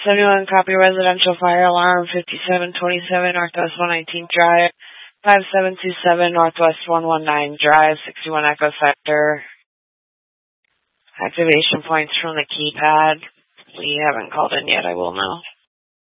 71, copy residential fire alarm, 5727 Northwest 119th Drive, 5727 Northwest 119 Drive, 61 Echo Sector. Activation points from the keypad. We haven't called in yet, I will know.